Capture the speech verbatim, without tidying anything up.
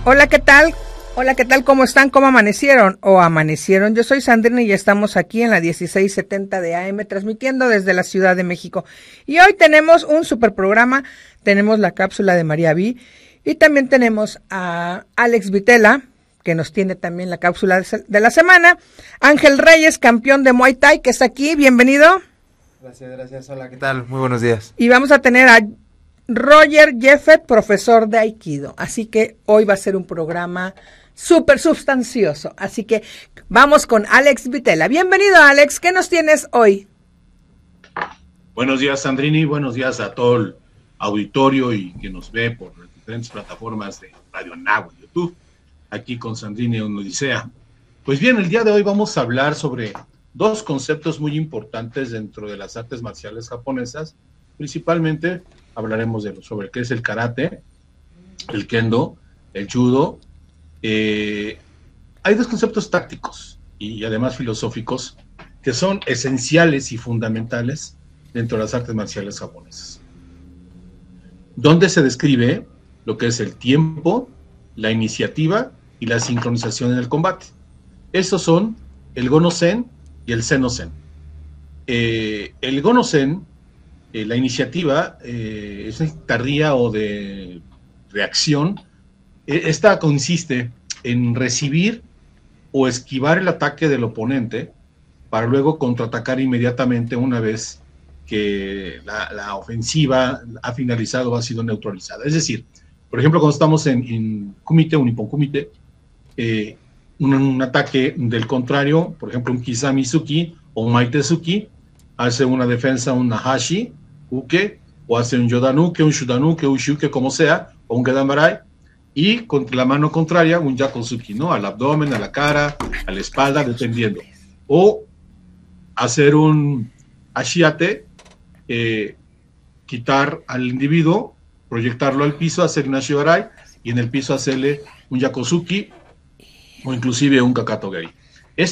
Hola, ¿qué tal? Hola, ¿qué tal? ¿Cómo están? ¿Cómo amanecieron? ¿O amanecieron? Yo soy Sandrina y estamos aquí en la dieciséis setenta de A M, transmitiendo desde la Ciudad de México. Y hoy tenemos un super programa. Tenemos la cápsula de María V. Y también tenemos a Alex Vitela, que nos tiene también la cápsula de la semana. Ángel Reyes, campeón de Muay Thai, que está aquí. Bienvenido. Gracias, gracias. Hola, ¿qué tal? Muy buenos días. Y vamos a tener a Roger Jeffet, profesor de Aikido. Así que hoy va a ser un programa súper sustancioso. Así que vamos con Alex Vitela. Bienvenido, Alex. ¿Qué nos tienes hoy? Buenos días, Sandrini. Buenos días a todo el auditorio y que nos ve por las diferentes plataformas de Radio Now y YouTube. Aquí con Sandrini en Odisea. Pues bien, el día de hoy vamos a hablar sobre dos conceptos muy importantes dentro de las artes marciales japonesas. Principalmente hablaremos de lo, sobre qué es el karate, el kendo, el judo. Eh, hay dos conceptos tácticos y además filosóficos que son esenciales y fundamentales dentro de las artes marciales japonesas, donde se describe lo que es el tiempo, la iniciativa y la sincronización en el combate. Estos son el Gono-Zen y el Seno-Zen. Eh, el Gono-Zen, eh, la iniciativa, eh, es una tardía o de reacción. Eh, esta consiste en recibir o esquivar el ataque del oponente para luego contraatacar inmediatamente una vez que la, la ofensiva ha finalizado o ha sido neutralizada. Es decir, por ejemplo, cuando estamos en, en kumite o nippon kumite, eh, un, un ataque del contrario, por ejemplo, un Kisamizuki o un Maitezuki, hace una defensa, un Nahashi, uke, o hace un Yodanuke, un Shudanuke, un Shuke, como sea, o un Gedamarai, y con la mano contraria, un Yakosuki, ¿no? Al abdomen, a la cara, a la espalda, dependiendo. O hacer un Ashiate, eh, quitar al individuo, proyectarlo al piso, hacer un Ashibarai, y en el piso hacerle un Yakosuki, o inclusive un Kakatogei.